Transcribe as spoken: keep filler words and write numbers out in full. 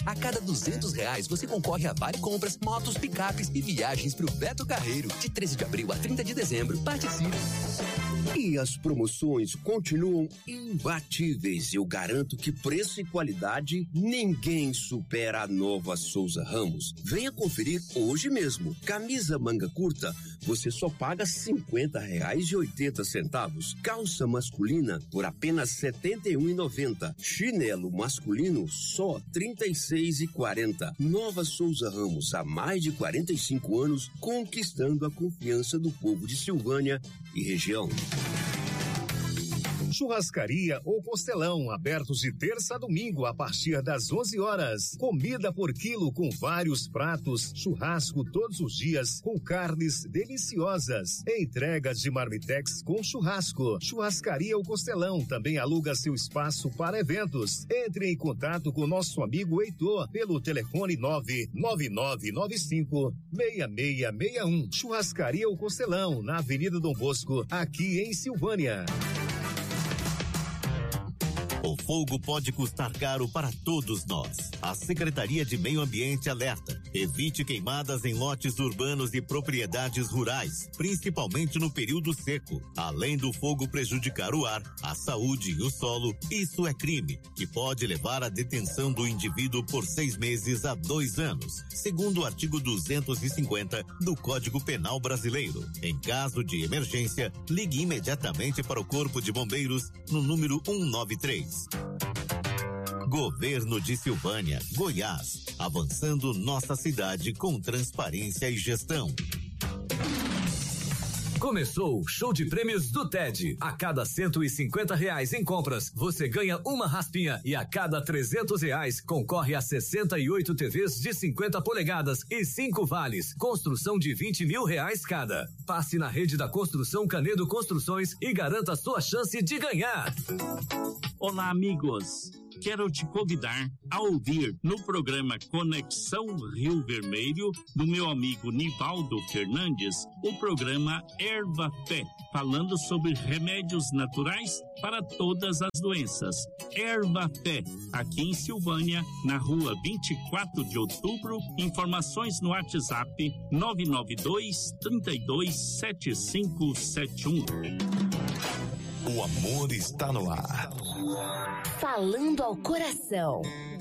A cada duzentos reais você concorre a Vale Compras, motos, picapes e viagens pro Beto Carreiro. De treze de abril a trinta de dezembro, participe. E as promoções continuam imbatíveis. Eu garanto que preço e qualidade ninguém supera a Nova Souza Ramos. Venha conferir hoje mesmo. Camisa manga curta, você só paga cinquenta reais e oitenta centavos. Calça masculina por apenas setenta e um reais e noventa centavos. Chinelo masculino só trinta e seis reais e quarenta centavos. Nova Souza Ramos, há mais de quarenta e cinco anos, conquistando a confiança do povo de Silvânia e região. Churrascaria ou Costelão, abertos de terça a domingo a partir das onze horas. Comida por quilo com vários pratos, churrasco todos os dias com carnes deliciosas. Entrega de marmitex com churrasco. Churrascaria ou Costelão também aluga seu espaço para eventos. Entre em contato com nosso amigo Heitor pelo telefone nove nove nove nove cinco seis seis seis um. Churrascaria ou Costelão, na Avenida Dom Bosco, aqui em Silvânia. O fogo pode custar caro para todos nós. A Secretaria de Meio Ambiente alerta: evite queimadas em lotes urbanos e propriedades rurais, principalmente no período seco. Além do fogo prejudicar o ar, a saúde e o solo, isso é crime, que pode levar à detenção do indivíduo por seis meses a dois anos, segundo o artigo duzentos e cinquenta do Código Penal Brasileiro. Em caso de emergência, ligue imediatamente para o Corpo de Bombeiros no número cento e noventa e três. Governo de Silvânia, Goiás, avançando nossa cidade com transparência e gestão. Começou o show de prêmios do T E D. A cada cento e cinquenta reais em compras, você ganha uma raspinha e a cada trezentos reais concorre a sessenta e oito T Vs de cinquenta polegadas e cinco vales. Construção de vinte mil reais cada. Passe na rede da Construção Canedo Construções e garanta a sua chance de ganhar. Olá, amigos. Quero te convidar a ouvir no programa Conexão Rio Vermelho, do meu amigo Nivaldo Fernandes, o programa Erva Pé, falando sobre remédios naturais para todas as doenças. Erva Pé, aqui em Silvânia, na rua vinte e quatro de outubro. Informações no WhatsApp nove nove dois, três dois, sete cinco sete um. O amor está no ar. Falando ao coração.